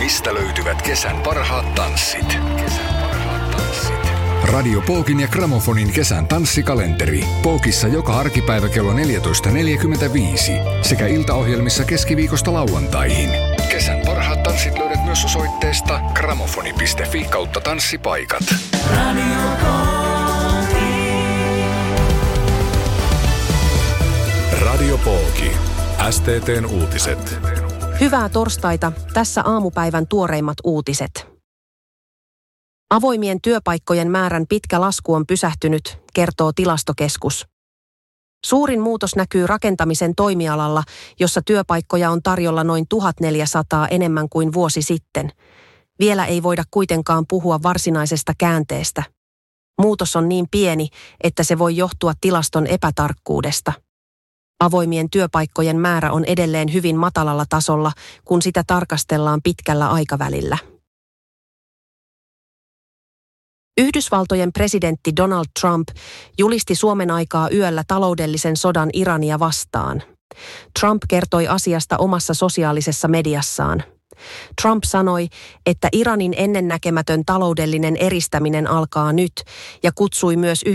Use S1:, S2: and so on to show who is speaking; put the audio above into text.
S1: Mistä löytyvät kesän parhaat tanssit? Radio Pookin ja Gramofonin kesän tanssikalenteri. Pookissa joka arkipäivä kello 14.45 sekä iltaohjelmissa keskiviikosta lauantaihin. Kesän parhaat tanssit löydät myös osoitteesta gramofoni.fi/tanssipaikat. Radio Pooki. Radio Pooki. STT:n uutiset.
S2: Hyvää torstaita. Tässä aamupäivän tuoreimmat uutiset. Avoimien työpaikkojen määrän pitkä lasku on pysähtynyt, kertoo Tilastokeskus. Suurin muutos näkyy rakentamisen toimialalla, jossa työpaikkoja on tarjolla noin 1400 enemmän kuin vuosi sitten. Vielä ei voida kuitenkaan puhua varsinaisesta käänteestä. Muutos on niin pieni, että se voi johtua tilaston epätarkkuudesta. Avoimien työpaikkojen määrä on edelleen hyvin matalalla tasolla, kun sitä tarkastellaan pitkällä aikavälillä. Yhdysvaltojen presidentti Donald Trump julisti Suomen aikaa yöllä taloudellisen sodan Irania vastaan. Trump kertoi asiasta omassa sosiaalisessa mediassaan. Trump sanoi, että Iranin ennennäkemätön taloudellinen eristäminen alkaa nyt ja kutsui myös